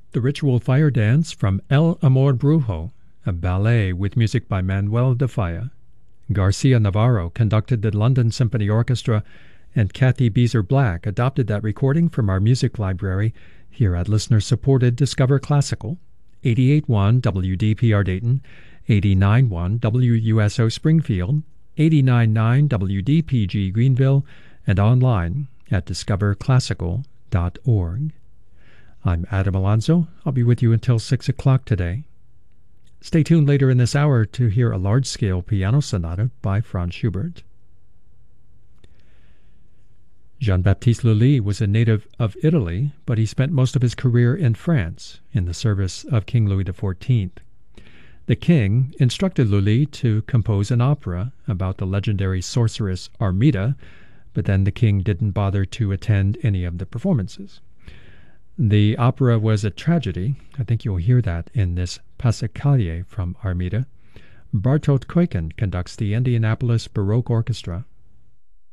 The Ritual Fire Dance from El Amor Brujo, a ballet with music by Manuel de Falla. Garcia Navarro conducted the London Symphony Orchestra, and Kathy Beezer-Black adopted that recording from our music library here at listener-supported Discover Classical, 88.1 WDPR Dayton, 89.1 WUSO Springfield, 89.9 WDPG Greenville, and online at discoverclassical.org. I'm Adam Alonso. I'll be with you until 6 o'clock today. Stay tuned later in this hour to hear a large-scale piano sonata by Franz Schubert. Jean-Baptiste Lully was a native of Italy, but he spent most of his career in France in the service of King Louis XIV. The king instructed Lully to compose an opera about the legendary sorceress Armida, but then the king didn't bother to attend any of the performances. The opera was a tragedy. I think you'll hear that in this Passacaglia from Armida. Bartolt Keuken conducts the Indianapolis Baroque Orchestra.